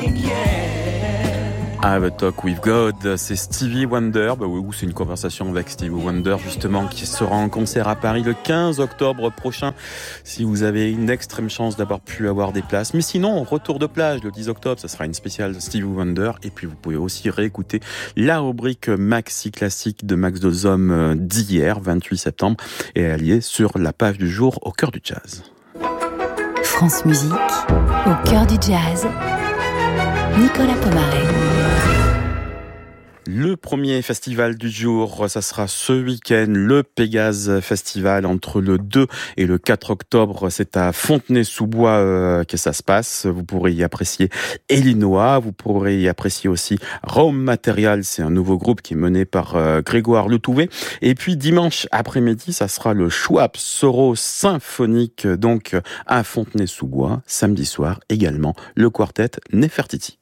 Have a Talk with God, c'est Stevie Wonder, c'est une conversation avec Stevie Wonder justement qui sera en concert à Paris le 15 octobre prochain. Si vous avez une extrême chance d'avoir pu avoir des places, mais sinon retour de plage le 10 octobre, ça sera une spéciale Stevie Wonder. Et puis vous pouvez aussi réécouter la rubrique Maxi Classique de Max Dozom d'hier, 28 septembre, et elle y est sur la page du jour au cœur du jazz. France Musique, au cœur du jazz, Nicolas Pomaré. Le premier festival du jour, ça sera ce week-end, le Pégase Festival, entre le 2 et le 4 octobre. C'est à Fontenay-sous-Bois que ça se passe. Vous pourrez y apprécier Illinois, vous pourrez y apprécier aussi Rome Material, c'est un nouveau groupe qui est mené par Grégoire Letouvé. Et puis dimanche après-midi, ça sera le Schwab Soro Symphonique, donc à Fontenay-sous-Bois. Samedi soir également, le quartet Nefertiti.